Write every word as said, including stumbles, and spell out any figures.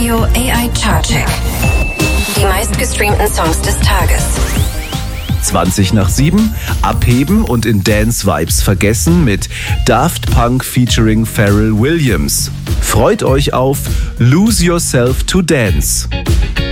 Radio A I Chartcheck. Die meistgestreamten Songs des Tages. zwanzig nach sieben, abheben und in Dance-Vibes vergessen mit Daft Punk featuring Pharrell Williams. Freut euch auf Lose Yourself to Dance.